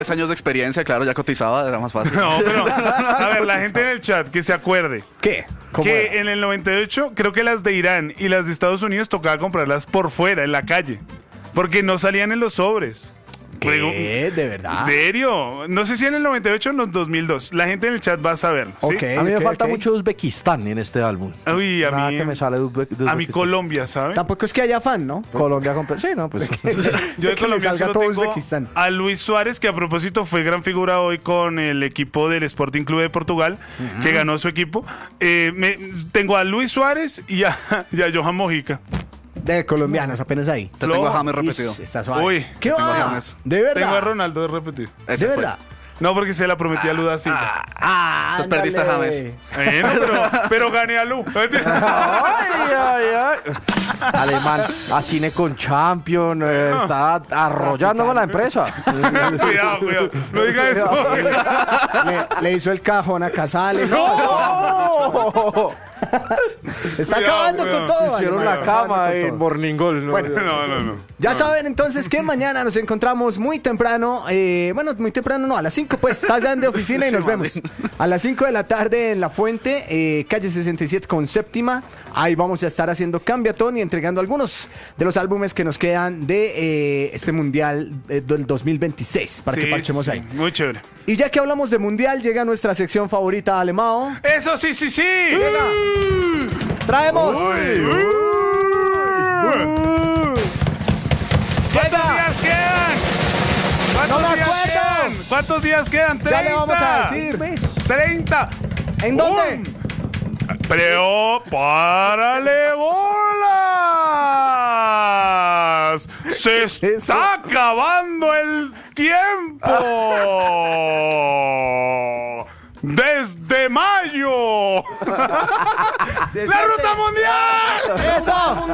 Años de experiencia, claro, ya cotizaba, era más fácil. No, pero a ver, la gente en el chat que se acuerde ¿Qué? ¿Cómo que era? en el 98 creo que las de Irán y las de Estados Unidos tocaba comprarlas por fuera, en la calle, porque no salían en los sobres. ¿Qué? ¿De verdad? ¿En serio? No sé si en el 98 o en los 2002. La gente en el chat va a saberlo, ¿sí? Ok, A mí me ok, falta ok. mucho Uzbekistán en este álbum. Uy, a Nada mí, que me sale de a mí Uzbekistán. Colombia, ¿sabes? Tampoco es que haya fan, ¿no? Colombia con... Sí, no, pues... Yo de que le Colombia salga solo todo tengo Uzbekistán. a Luis Suárez, que a propósito fue gran figura hoy con el equipo del Sporting Club de Portugal, que ganó su equipo. Tengo a Luis Suárez y a Johan Mojica. De colombianos, apenas ahí. Te tengo a Flo. James repetido. Ish, está suave. Uy, ¿Qué tengo a va? James. ¿De verdad? Tengo a Ronaldo de repetir. Ese ¿De fue. verdad? No, porque se la prometí a Luda Silva. Entonces perdiste a James. Bueno, pero gané a Lu. Ay, ay, ay. Alemán, a cine con Champion, está arrollando con la empresa. Cuidado. No diga eso. Le hizo el cajón a Casale. No. Está Cuidado, acabando cuidado. con todo. Hicieron Alemán, la está acabando cama con en todo. Morningol. ¿no? Bueno, No. Ya saben entonces que mañana nos encontramos muy temprano, bueno, muy temprano no, a las 5 pues salgan de oficina y nos vemos. A las 5 de la tarde en La Fuente, calle 67 con séptima. Ahí vamos a estar haciendo cambiatón y entregando algunos de los álbumes que nos quedan de este mundial del 2026 para que parchemos ahí. Muy chévere. Y ya que hablamos de mundial, llega nuestra sección favorita, Alemao. Eso sí. Traemos. ¿Cuántos días quedan? No me acuerdo. ¿Cuántos días quedan? 30. Ya le vamos a decir. 30. ¿En dónde? ¡Prepárale bolas! ¡Se está acabando el tiempo! ¡Desde mayo! ¡La ruta mundial! ¡Eso!